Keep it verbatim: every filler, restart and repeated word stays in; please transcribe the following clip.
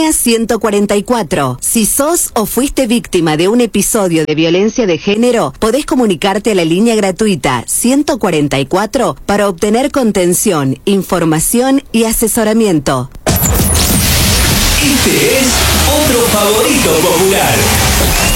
ciento cuarenta y cuatro. Si sos o fuiste víctima de un episodio de violencia de género, podés comunicarte a la línea gratuita ciento cuarenta y cuatro para obtener contención, información y asesoramiento. Este es otro favorito popular.